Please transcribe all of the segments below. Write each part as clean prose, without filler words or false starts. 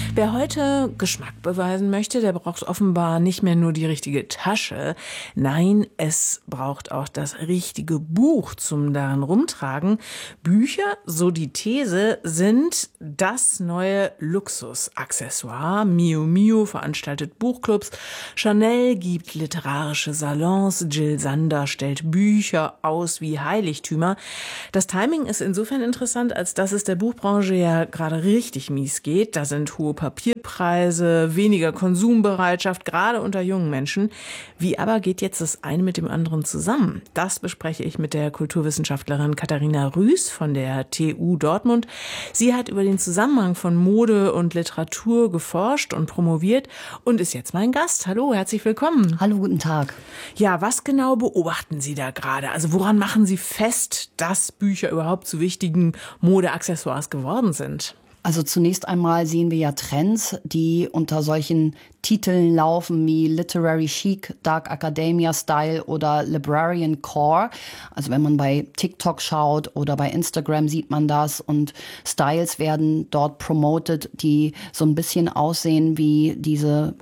Wer heute Geschmack beweisen möchte, der braucht offenbar nicht mehr nur die richtige Tasche. Nein, es braucht auch das richtige Buch zum darin rumtragen. Bücher, so die These, sind das neue Luxusaccessoire. Mio Mio veranstaltet Buchclubs, Chanel gibt literarische Salons, Jill Sander stellt Bücher aus wie Heiligtümer. Das Timing ist insofern interessant, als dass es der Buchbranche ja gerade richtig mies geht. Da sind hohe Papierpreise, weniger Konsumbereitschaft, gerade unter jungen Menschen. Wie aber geht jetzt das eine mit dem anderen zusammen? Das bespreche ich mit der Kulturwissenschaftlerin Katharina Rüß von der TU Dortmund. Sie hat über den Zusammenhang von Mode und Literatur geforscht und promoviert und ist jetzt mein Gast. Hallo, herzlich willkommen. Hallo, guten Tag. Ja, was genau beobachten Sie da gerade? Also woran machen Sie fest, dass Bücher überhaupt zu wichtigen Modeaccessoires geworden sind? Also zunächst einmal sehen wir ja Trends, die unter solchen Titeln laufen wie Literary Chic, Dark Academia Style oder Librarian Core. Also wenn man bei TikTok schaut oder bei Instagram sieht man das und Styles werden dort promoted, die so ein bisschen aussehen wie diese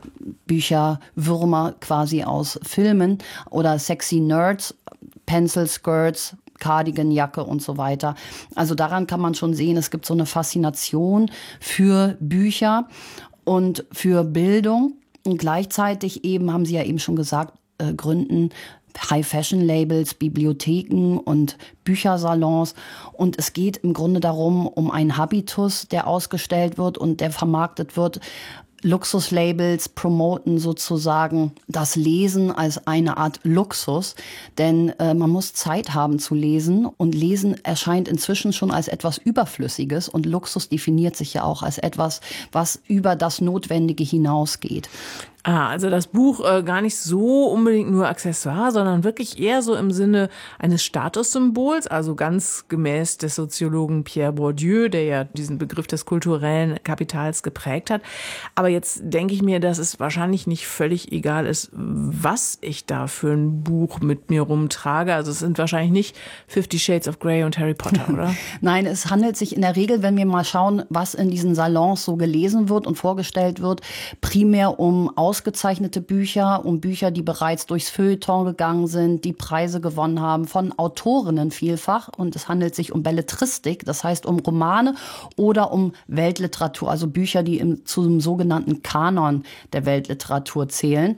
Bücherwürmer quasi aus Filmen oder Sexy Nerds, Pencil Skirts, Cardigan-Jacke und so weiter. Also daran kann man schon sehen, es gibt so eine Faszination für Bücher und für Bildung. Und gleichzeitig eben, haben Sie ja eben schon gesagt, gründen High-Fashion-Labels, Bibliotheken und Büchersalons. Und es geht im Grunde darum, um einen Habitus, der ausgestellt wird und der vermarktet wird. Luxuslabels promoten sozusagen das Lesen als eine Art Luxus, denn man muss Zeit haben zu lesen und Lesen erscheint inzwischen schon als etwas Überflüssiges und Luxus definiert sich ja auch als etwas, was über das Notwendige hinausgeht. Also das Buch gar nicht so unbedingt nur Accessoire, sondern wirklich eher so im Sinne eines Statussymbols, also ganz gemäß des Soziologen Pierre Bourdieu, der ja diesen Begriff des kulturellen Kapitals geprägt hat. Aber jetzt denke ich mir, dass es wahrscheinlich nicht völlig egal ist, was ich da für ein Buch mit mir rumtrage. Also es sind wahrscheinlich nicht 50 Shades of Grey und Harry Potter, oder? Nein, es handelt sich in der Regel, wenn wir mal schauen, was in diesen Salons so gelesen wird und vorgestellt wird, primär um ausgezeichnete Bücher, um Bücher, die bereits durchs Feuilleton gegangen sind, die Preise gewonnen haben, von Autorinnen vielfach. Und es handelt sich um Belletristik, das heißt um Romane oder um Weltliteratur, also Bücher, die zum sogenannten Kanon der Weltliteratur zählen.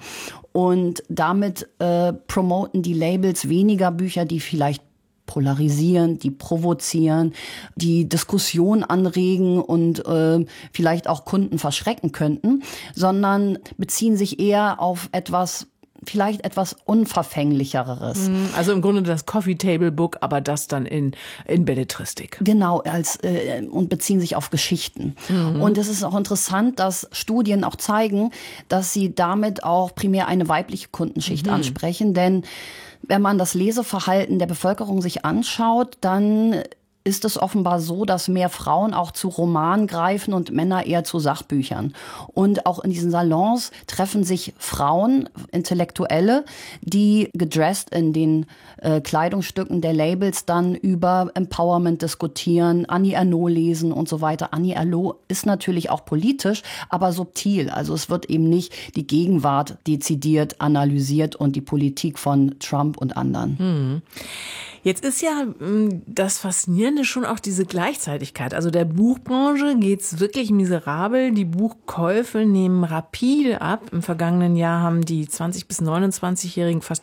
Und damit promoten die Labels weniger Bücher, die vielleicht polarisieren, die provozieren, die Diskussion anregen und vielleicht auch Kunden verschrecken könnten, sondern beziehen sich eher auf vielleicht etwas Unverfänglicheres. Also im Grunde das Coffee Table Book, aber das dann in Belletristik. Genau, und beziehen sich auf Geschichten. Und es ist auch interessant, dass Studien auch zeigen, dass sie damit auch primär eine weibliche Kundenschicht ansprechen, denn wenn man das Leseverhalten der Bevölkerung sich anschaut, dann ist es offenbar so, dass mehr Frauen auch zu Romanen greifen und Männer eher zu Sachbüchern. Und auch in diesen Salons treffen sich Frauen, Intellektuelle, die gedresst in den Kleidungsstücken der Labels dann über Empowerment diskutieren, Annie Ernaux lesen und so weiter. Annie Ernaux ist natürlich auch politisch, aber subtil. Also es wird eben nicht die Gegenwart dezidiert analysiert und die Politik von Trump und anderen. Jetzt ist ja das Faszinierende schon auch diese Gleichzeitigkeit. Also der Buchbranche geht's wirklich miserabel. Die Buchkäufe nehmen rapide ab. Im vergangenen Jahr haben die 20- bis 29-Jährigen fast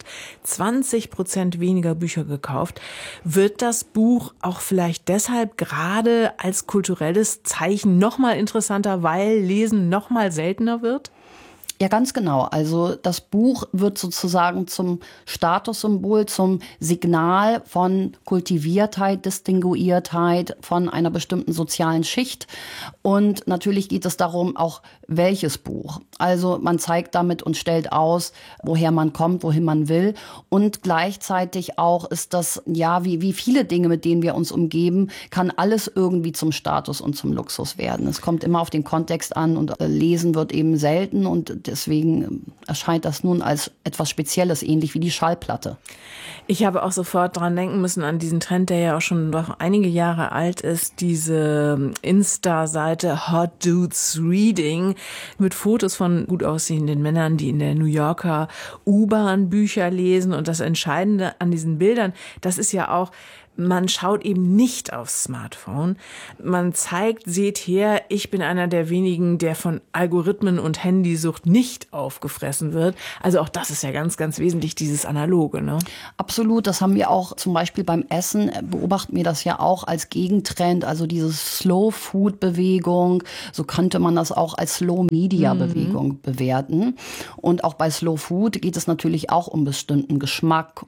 20% weniger Bücher gekauft. Wird das Buch auch vielleicht deshalb gerade als kulturelles Zeichen noch mal interessanter, weil Lesen noch mal seltener wird? Ja, ganz genau. Also das Buch wird sozusagen zum Statussymbol, zum Signal von Kultiviertheit, Distinguiertheit, von einer bestimmten sozialen Schicht. Und natürlich geht es darum, auch welches Buch. Also man zeigt damit und stellt aus, woher man kommt, wohin man will. Und gleichzeitig auch ist das, ja, wie viele Dinge, mit denen wir uns umgeben, kann alles irgendwie zum Status und zum Luxus werden. Es kommt immer auf den Kontext an und Lesen wird eben selten und deswegen erscheint das nun als etwas Spezielles, ähnlich wie die Schallplatte. Ich habe auch sofort dran denken müssen an diesen Trend, der ja auch schon doch einige Jahre alt ist, diese Insta-Seite Hot Dudes Reading mit Fotos von gut aussehenden Männern, die in der New Yorker U-Bahn Bücher lesen. Und das Entscheidende an diesen Bildern, das ist ja auch, man schaut eben nicht aufs Smartphone. Man zeigt, seht her, ich bin einer der wenigen, der von Algorithmen und Handysucht nicht aufgefressen wird. Also auch das ist ja ganz, ganz wesentlich, dieses Analoge, ne? Absolut, das haben wir auch zum Beispiel beim Essen, beobachten wir das ja auch als Gegentrend, also diese Slow-Food-Bewegung, so könnte man das auch als Slow-Media-Bewegung bewerten. Und auch bei Slow Food geht es natürlich auch um bestimmten Geschmack,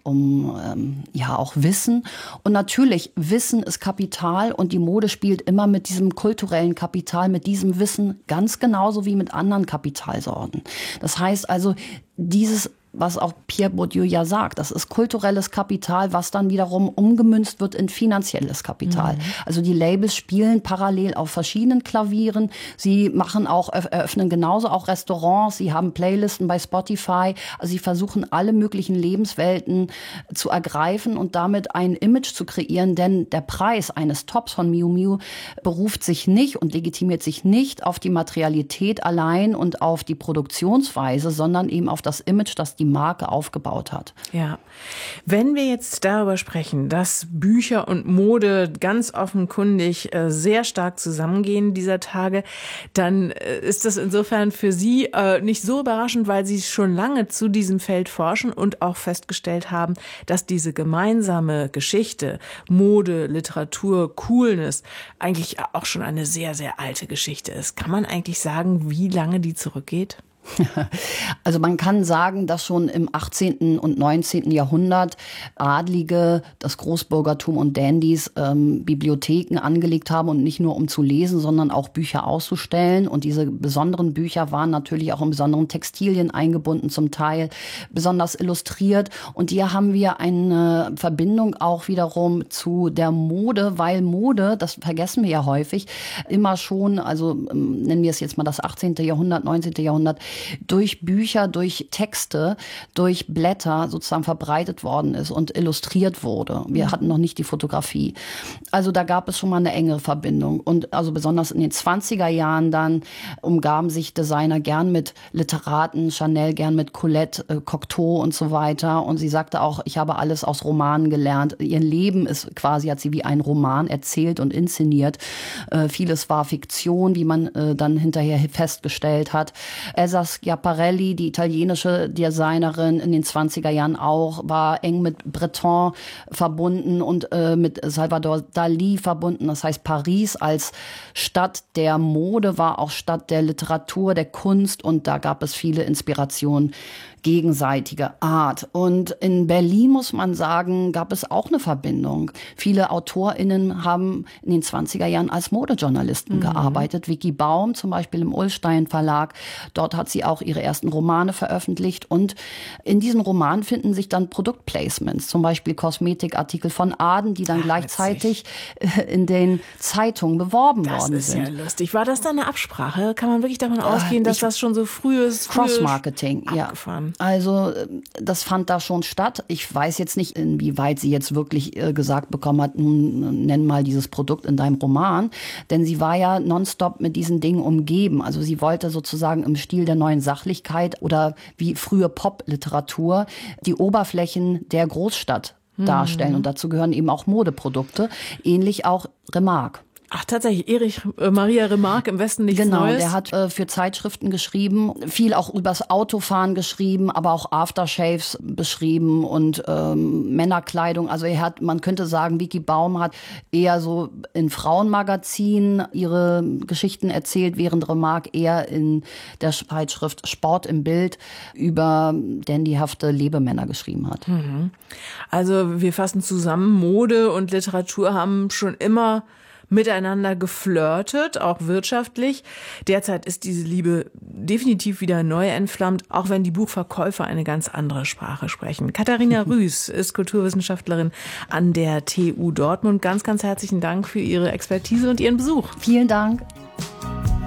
um ja auch Wissen. Und natürlich, Wissen ist Kapital und die Mode spielt immer mit diesem kulturellen Kapital, mit diesem Wissen ganz genauso wie mit anderen Kapitalsorten. Das heißt also, dieses, was auch Pierre Bourdieu ja sagt, das ist kulturelles Kapital, was dann wiederum umgemünzt wird in finanzielles Kapital. Also die Labels spielen parallel auf verschiedenen Klavieren. Sie machen auch, eröffnen genauso auch Restaurants. Sie haben Playlisten bei Spotify. Also sie versuchen alle möglichen Lebenswelten zu ergreifen und damit ein Image zu kreieren. Denn der Preis eines Tops von Miu Miu beruft sich nicht und legitimiert sich nicht auf die Materialität allein und auf die Produktionsweise, sondern eben auf das Image, das die Marke aufgebaut hat. Ja, wenn wir jetzt darüber sprechen, dass Bücher und Mode ganz offenkundig sehr stark zusammengehen dieser Tage, dann ist das insofern für Sie nicht so überraschend, weil Sie schon lange zu diesem Feld forschen und auch festgestellt haben, dass diese gemeinsame Geschichte, Mode, Literatur, Coolness eigentlich auch schon eine sehr, sehr alte Geschichte ist. Kann man eigentlich sagen, wie lange die zurückgeht? Also man kann sagen, dass schon im 18. und 19. Jahrhundert Adlige, das Großbürgertum und Dandys Bibliotheken angelegt haben und nicht nur um zu lesen, sondern auch Bücher auszustellen. Und diese besonderen Bücher waren natürlich auch in besonderen Textilien eingebunden, zum Teil besonders illustriert. Und hier haben wir eine Verbindung auch wiederum zu der Mode, weil Mode, das vergessen wir ja häufig, immer schon, also nennen wir es jetzt mal das 18. Jahrhundert, 19. Jahrhundert, durch Bücher, durch Texte, durch Blätter sozusagen verbreitet worden ist und illustriert wurde. Wir hatten noch nicht die Fotografie. Also da gab es schon mal eine engere Verbindung. Und also besonders in den 20er Jahren dann umgaben sich Designer gern mit Literaten, Chanel gern mit Colette, Cocteau und so weiter. Und sie sagte auch, ich habe alles aus Romanen gelernt. Ihr Leben ist quasi, hat sie wie ein Roman erzählt und inszeniert. Vieles war Fiktion, wie man dann hinterher festgestellt hat. Elsa Schiaparelli, die italienische Designerin in den 20er Jahren auch, war eng mit Breton verbunden und mit Salvador Dalí verbunden. Das heißt, Paris als Stadt der Mode war auch Stadt der Literatur, der Kunst und da gab es viele Inspirationen gegenseitiger Art. Und in Berlin, muss man sagen, gab es auch eine Verbindung. Viele AutorInnen haben in den 20er Jahren als Modejournalisten gearbeitet. Vicky Baum zum Beispiel im Ullstein Verlag. Dort hat sie auch ihre ersten Romane veröffentlicht. Und in diesen Romanen finden sich dann Produktplacements, zum Beispiel Kosmetikartikel von Aden, die dann gleichzeitig in den Zeitungen beworben worden sind. Das ist ja lustig. War das dann eine Absprache? Kann man wirklich davon ausgehen, dass das schon so früh ist? Cross-Marketing, ja. Also das fand da schon statt. Ich weiß jetzt nicht, inwieweit sie jetzt wirklich gesagt bekommen hat, nun nenn mal dieses Produkt in deinem Roman. Denn sie war ja nonstop mit diesen Dingen umgeben. Also sie wollte sozusagen im Stil der neuen Sachlichkeit oder wie frühe Popliteratur die Oberflächen der Großstadt darstellen. Und dazu gehören eben auch Modeprodukte. Ähnlich auch Remarque. Ach, tatsächlich, Erich Maria Remarque, im Westen nichts Neues. Genau, der hat für Zeitschriften geschrieben, viel auch übers Autofahren geschrieben, aber auch Aftershaves beschrieben und Männerkleidung. Also man könnte sagen, Vicky Baum hat eher so in Frauenmagazinen ihre Geschichten erzählt, während Remarque eher in der Zeitschrift Sport im Bild über dandyhafte Lebemänner geschrieben hat. Also wir fassen zusammen, Mode und Literatur haben schon immer miteinander geflirtet, auch wirtschaftlich. Derzeit ist diese Liebe definitiv wieder neu entflammt, auch wenn die Buchverkäufer eine ganz andere Sprache sprechen. Katharina Rüß ist Kulturwissenschaftlerin an der TU Dortmund. Ganz, ganz herzlichen Dank für Ihre Expertise und Ihren Besuch. Vielen Dank.